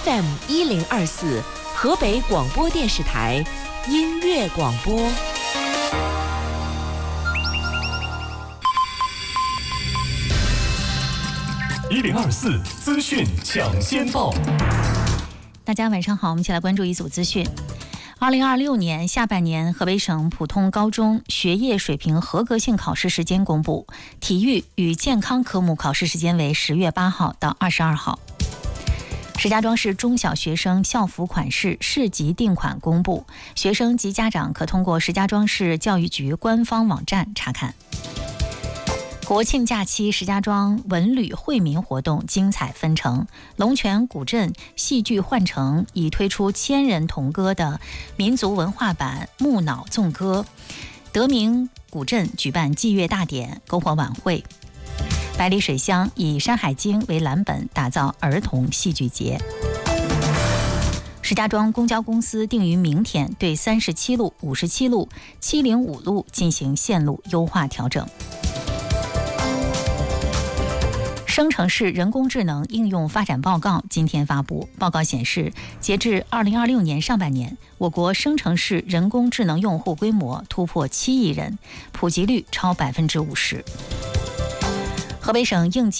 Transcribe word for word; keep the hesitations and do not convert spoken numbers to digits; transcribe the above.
F M 一零二四，河北广播电视台音乐广播。 一零二四资讯抢先报。 大家晚上好，我们一起来关注一组资讯。二零二六年下半年，河北省普通高中学业水平合格性考试时间公布，体育与健康科目考试时间为十月八号到二十二号。石家庄市中小学生校服款式市级定款公布，学生及家长可通过石家庄市教育局官方网站查看。国庆假期，石家庄文旅惠民活动精彩纷呈。龙泉古镇戏剧幻城已推出千人同歌的民族文化版木脑纵歌，德明古镇举办祭月大典、篝火晚会。百里水乡以《山海经》为蓝本打造儿童戏剧节。石家庄公交公司定于明天对三十七路、五十七路、七零五路进行线路优化调整。生成式人工智能应用发展报告今天发布，报告显示，截至二零二六年上半年，我国生成式人工智能用户规模突破七亿人，普及率超百分之五十。河北省应急